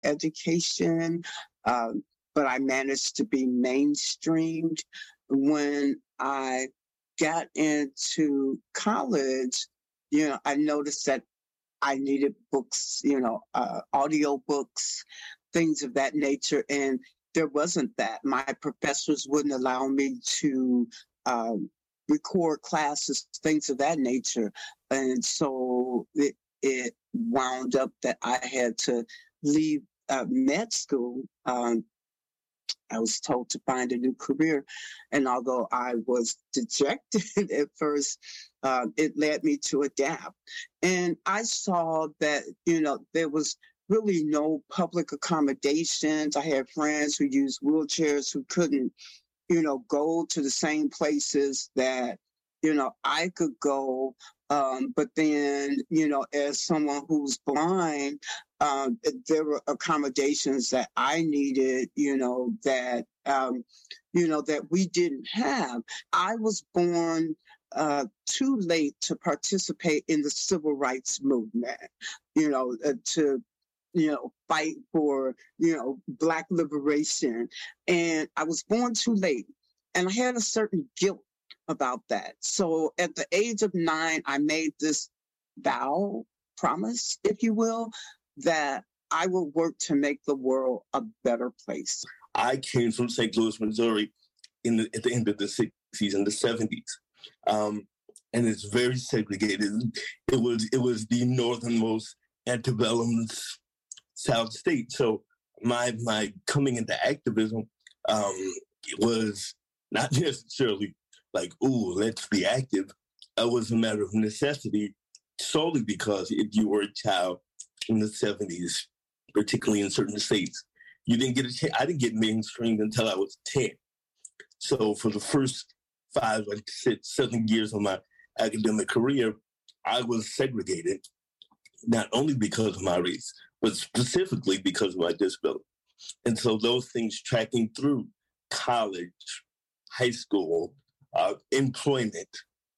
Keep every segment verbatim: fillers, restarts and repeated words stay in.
education, um, but I managed to be mainstreamed. When I got into college, you know, I noticed that I needed books, you know, uh, audio books, things of that nature. And there wasn't that. My professors wouldn't allow me to um, record classes, things of that nature. And so it, it wound up that I had to leave uh, med school. Um, I was told to find a new career. And although I was dejected at first, uh, it led me to adapt. And I saw that, you know, there was really no public accommodations. I had friends who used wheelchairs who couldn't, you know, go to the same places that, you know, I could go. Um, but then, you know, as someone who's blind, um, there were accommodations that I needed, you know, that, um, you know, that we didn't have. I was born uh, too late to participate in the civil rights movement, you know, uh, to, you know, fight for, you know, Black liberation. And I was born too late. And I had a certain guilt about that. So at the age of nine, I made this vow, promise, if you will, that I will work to make the world a better place. I came from Saint Louis, Missouri in the, at the end of the sixties and the seventies. Um, and it's very segregated. It was, it was the northernmost antebellum South state. So my, my coming into activism, um, it was not necessarily like, ooh, let's be active. It was a matter of necessity, solely because if you were a child in the seventies, particularly in certain states, you didn't get a chance. I didn't get mainstreamed until I was ten. So for the first five, like six, seven years of my academic career, I was segregated, not only because of my race, but specifically because of my disability. And so those things tracking through college, high school, uh, employment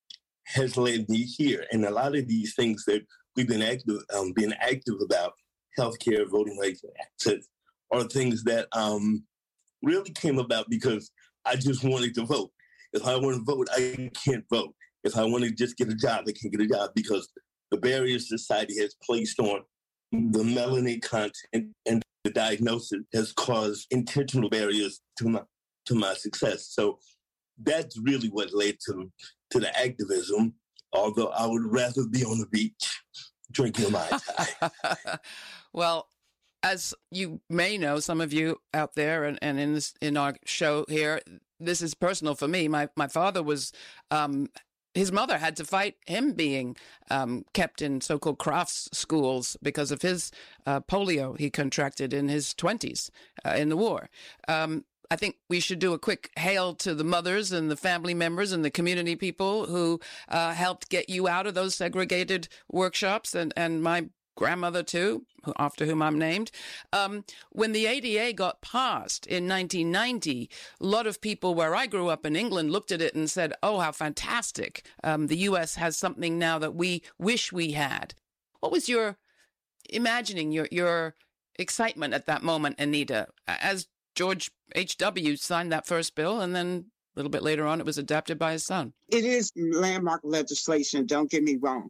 has led me here. And a lot of these things that we've been active, um, been active about, healthcare, voting rights, and access, are things that um, really came about because I just wanted to vote. If I want to vote, I can't vote. If I want to just get a job, I can't get a job because the barriers society has placed on the melanin content and the diagnosis has caused intentional barriers to my to my success. So that's really what led to to the activism. Although I would rather be on the beach drinking Mai Tai. Well, as you may know, some of you out there and, and in this in our show here, this is personal for me. My my father was. Um, His mother had to fight him being um, kept in so-called crafts schools because of his uh, polio he contracted in his twenties uh, in the war. Um, I think we should do a quick hail to the mothers and the family members and the community people who uh, helped get you out of those segregated workshops, and, and my grandmother too, after whom I'm named. Um, when the A D A got passed in nineteen ninety, a lot of people where I grew up in England looked at it and said, oh, how fantastic. Um, the U S has something now that we wish we had. What was your imagining, your, your excitement at that moment, Anita, as George H W signed that first bill, and then a little bit later on it was adopted by his son? It is landmark legislation, don't get me wrong,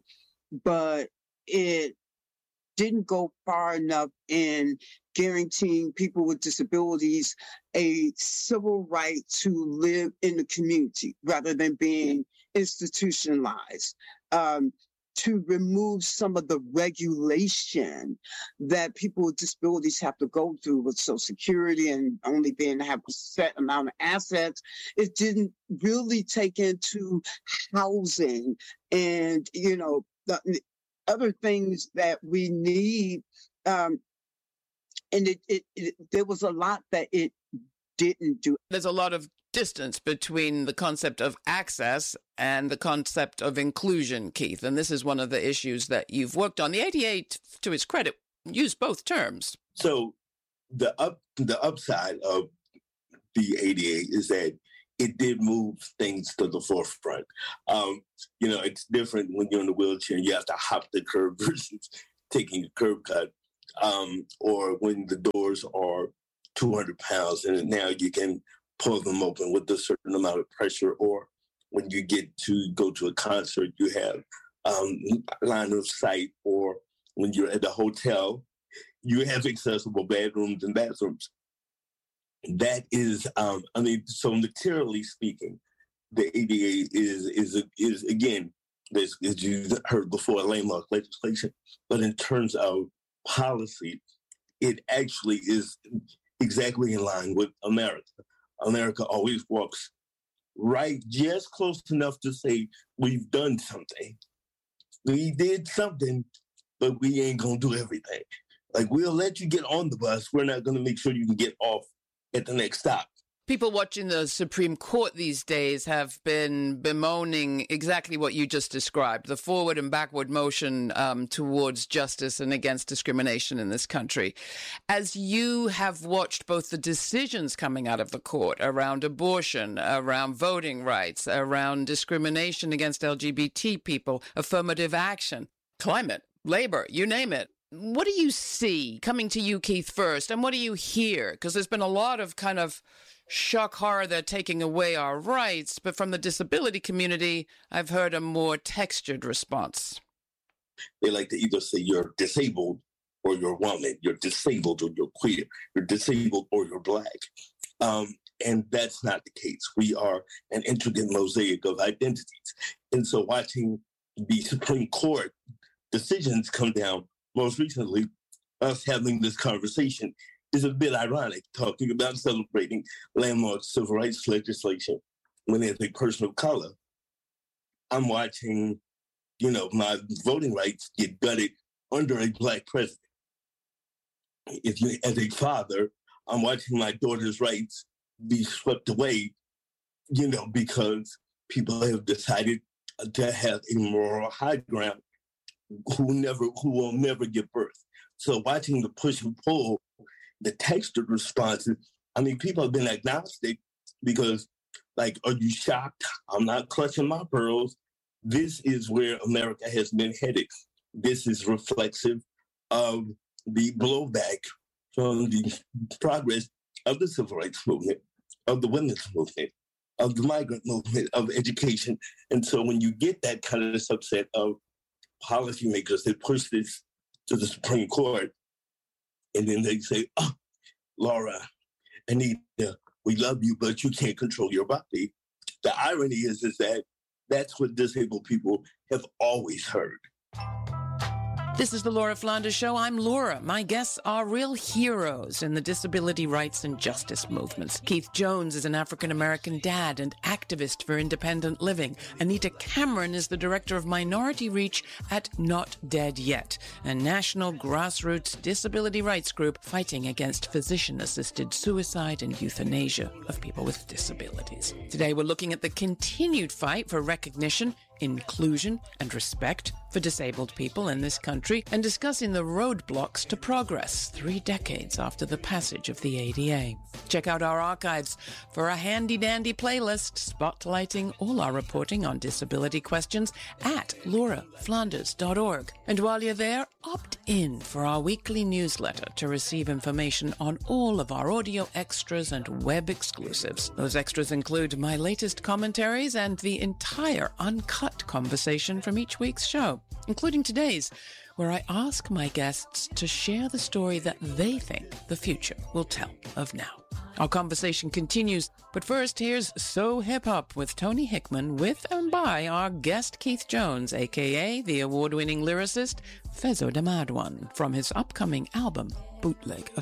but it didn't go far enough in guaranteeing people with disabilities a civil right to live in the community rather than being institutionalized, um, to remove some of the regulation that people with disabilities have to go through with Social Security and only being to have a set amount of assets. It didn't really take into housing and, you know, the, other things that we need. Um, and it, it, it, there was a lot that it didn't do. There's a lot of distance between the concept of access and the concept of inclusion, Keith. And this is one of the issues that you've worked on. The A D A, t- to its credit, used both terms. So the up, the upside of the A D A is that it did move things to the forefront. Um, you know, it's different when you're in a wheelchair and you have to hop the curb versus taking a curb cut. um, or when the doors are two hundred pounds and now you can pull them open with a certain amount of pressure, or when you get to go to a concert, you have um, line of sight, or when you're at a hotel, you have accessible bedrooms and bathrooms. That is, um, I mean, so materially speaking, the A D A is, is, is again, this, as you heard before, landmark legislation. But in terms of policy, it actually is exactly in line with America. America always walks right just close enough to say, we've done something. We did something, but we ain't going to do everything. Like, we'll let you get on the bus. We're not going to make sure you can get off at the next stop. People watching the Supreme Court these days have been bemoaning exactly what you just described, the forward and backward motion um, towards justice and against discrimination in this country. As you have watched both the decisions coming out of the court around abortion, around voting rights, around discrimination against L G B T people, affirmative action, climate, labor, you name it. What do you see coming to you, Keith, first? And what do you hear? Because there's been a lot of kind of shock horror, they're taking away our rights. But from the disability community, I've heard a more textured response. They like to either say you're disabled or you're woman, you're disabled or you're queer, you're disabled or you're Black. Um, and that's not the case. We are an intricate mosaic of identities. And so watching the Supreme Court decisions come down, most recently, us having this conversation is a bit ironic, talking about celebrating landmark civil rights legislation when as a person of color, I'm watching, you know, my voting rights get gutted under a Black president. If you, as a father, I'm watching my daughter's rights be swept away, you know, because people have decided to have a moral high ground who never, who will never give birth. So watching the push and pull, the textured responses, I mean, people have been agnostic because, like, are you shocked? I'm not clutching my pearls. This is where America has been headed. This is reflexive of the blowback from the progress of the civil rights movement, of the women's movement, of the migrant movement, of education. And so when you get that kind of subset of policymakers that push this to the Supreme Court, and then they say, oh, Laura, Anita, we love you, but you can't control your body. The irony is, is that that's what disabled people have always heard. This is the Laura Flanders Show. I'm Laura. My guests are real heroes in the disability rights and justice movements. Keith Jones is an African-American dad and activist for independent living. Anita Cameron is the director of Minority Reach at Not Dead Yet, a national grassroots disability rights group fighting against physician-assisted suicide and euthanasia of people with disabilities. Today, we're looking at the continued fight for recognition, inclusion, and respect for disabled people in this country, and discussing the roadblocks to progress three decades after the passage of the A D A. Check out our archives for a handy-dandy playlist spotlighting all our reporting on disability questions at laura flanders dot org. And while you're there, opt in for our weekly newsletter to receive information on all of our audio extras and web exclusives. Those extras include my latest commentaries and the entire uncut conversation from each week's show, including today's, where I ask my guests to share the story that they think the future will tell of now. Our conversation continues, but first here's So Hip Hop with Tony Hickman with and by our guest Keith Jones, a k a the award-winning lyricist Fezzo da Madwan, from his upcoming album, Bootleg Affair.